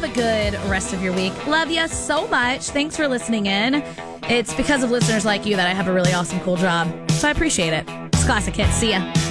a good rest of your week. Love you so much. Thanks for listening in. It's because of listeners like you that I have a really awesome, cool job. So I appreciate it. It's Classic Hits. See ya.